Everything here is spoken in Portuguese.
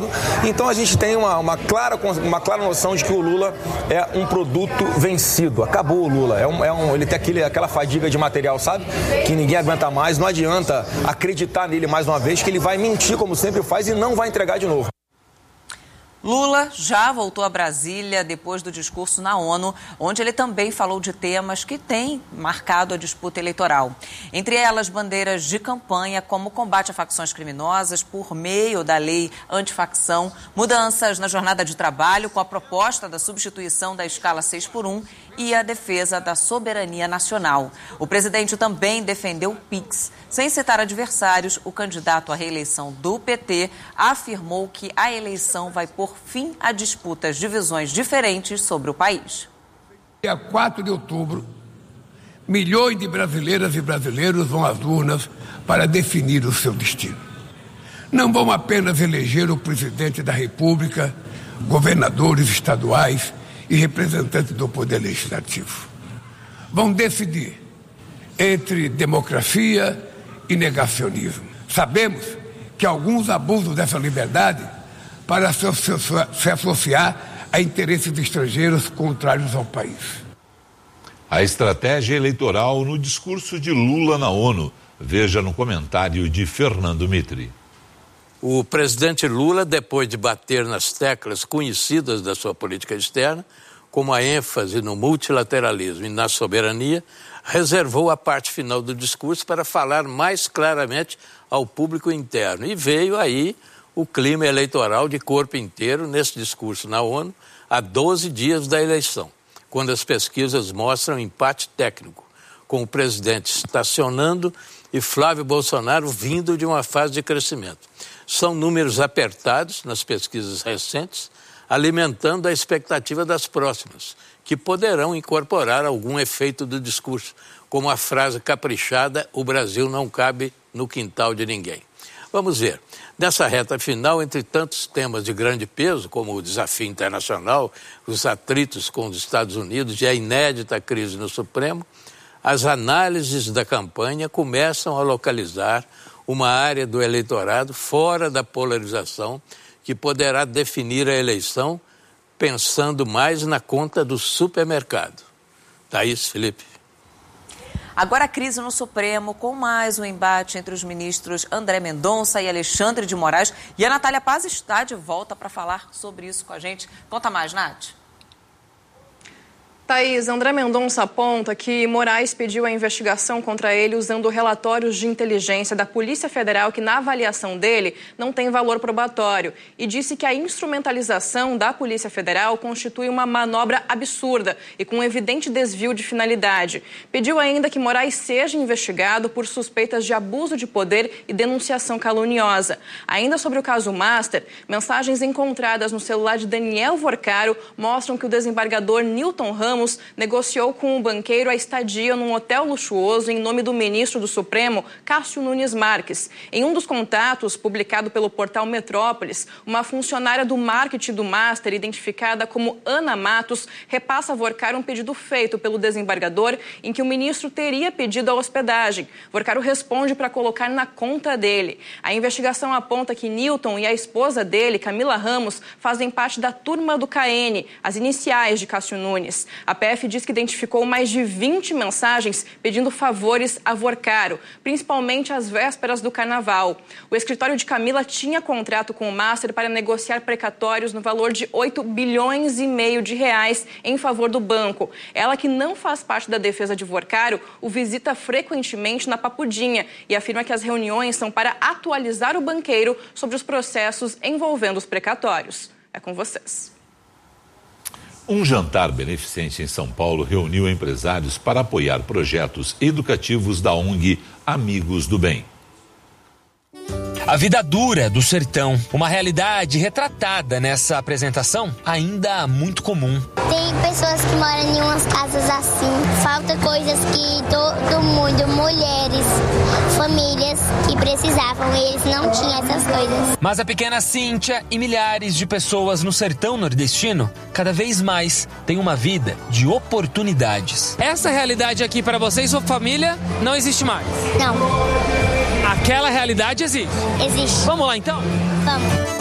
Estado. Então a gente tem uma clara noção de que o Lula é um produto vencido. Acabou o Lula. Ele tem aquela fadiga de material, sabe? Que ninguém aguenta mais. Não adianta acreditar nele mais uma vez, que ele vai mentir como sempre faz e não vai entregar de novo. Lula já voltou a Brasília depois do discurso na ONU, onde ele também falou de temas que têm marcado a disputa eleitoral. Entre elas, bandeiras de campanha, como o combate a facções criminosas por meio da lei antifacção, mudanças na jornada de trabalho com a proposta da substituição da escala 6x1 e a defesa da soberania nacional. O presidente também defendeu o PIX. Sem citar adversários, o candidato à reeleição do PT afirmou que a eleição vai pôr fim a disputas de visões diferentes sobre o país. Dia 4 de outubro, milhões de brasileiras e brasileiros vão às urnas para definir o seu destino. Não vão apenas eleger o presidente da República, governadores estaduais e representantes do Poder Legislativo. Vão decidir entre democracia e negacionismo. Sabemos que alguns abusam dessa liberdade para se associar a interesses estrangeiros contrários ao país. A estratégia eleitoral no discurso de Lula na ONU. Veja no comentário de Fernando Mitri. O presidente Lula, depois de bater nas teclas conhecidas da sua política externa, como a ênfase no multilateralismo e na soberania, reservou a parte final do discurso para falar mais claramente ao público interno. E veio aí o clima eleitoral de corpo inteiro nesse discurso na ONU, a 12 dias da eleição, quando as pesquisas mostram empate técnico, com o presidente estacionando e Flávio Bolsonaro vindo de uma fase de crescimento. São números apertados nas pesquisas recentes, alimentando a expectativa das próximas, que poderão incorporar algum efeito do discurso, como a frase caprichada, o Brasil não cabe no quintal de ninguém. Vamos ver. Nessa reta final, entre tantos temas de grande peso, como o desafio internacional, os atritos com os Estados Unidos e a inédita crise no Supremo, as análises da campanha começam a localizar uma área do eleitorado fora da polarização que poderá definir a eleição pensando mais na conta do supermercado. Thaís, Felipe. Agora a crise no Supremo, com mais um embate entre os ministros André Mendonça e Alexandre de Moraes. E a Natália Paz está de volta para falar sobre isso com a gente. Conta mais, Nath. Thaís, André Mendonça aponta que Moraes pediu a investigação contra ele usando relatórios de inteligência da Polícia Federal que, na avaliação dele, não tem valor probatório e disse que a instrumentalização da Polícia Federal constitui uma manobra absurda e com evidente desvio de finalidade. Pediu ainda que Moraes seja investigado por suspeitas de abuso de poder e denunciação caluniosa. Ainda sobre o caso Master, mensagens encontradas no celular de Daniel Vorcaro mostram que o desembargador Newton Ramos negociou com o banqueiro a estadia num hotel luxuoso em nome do ministro do Supremo, Cássio Nunes Marques. Em um dos contatos, publicado pelo portal Metrópolis, uma funcionária do marketing do Master, identificada como Ana Matos, repassa a Vorcaro um pedido feito pelo desembargador em que o ministro teria pedido a hospedagem. Vorcaro responde para colocar na conta dele. A investigação aponta que Newton e a esposa dele, Camila Ramos, fazem parte da turma do KN, as iniciais de Cássio Nunes. A PF diz que identificou mais de 20 mensagens pedindo favores a Vorcaro, principalmente às vésperas do Carnaval. O escritório de Camila tinha contrato com o Master para negociar precatórios no valor de 8,5 bilhões de reais em favor do banco. Ela, que não faz parte da defesa de Vorcaro, o visita frequentemente na Papudinha e afirma que as reuniões são para atualizar o banqueiro sobre os processos envolvendo os precatórios. É com vocês. Um jantar beneficente em São Paulo reuniu empresários para apoiar projetos educativos da ONG Amigos do Bem. A vida dura do sertão, uma realidade retratada nessa apresentação ainda muito comum. Tem pessoas que moram em umas casas assim, falta coisas que todo mundo, mulheres, famílias que precisavam e eles não tinham essas coisas. Mas a pequena Cíntia e milhares de pessoas no sertão nordestino cada vez mais têm uma vida de oportunidades. Essa realidade aqui para você e sua família não existe mais? Não. Aquela realidade existe? Existe. Vamos lá então? Vamos.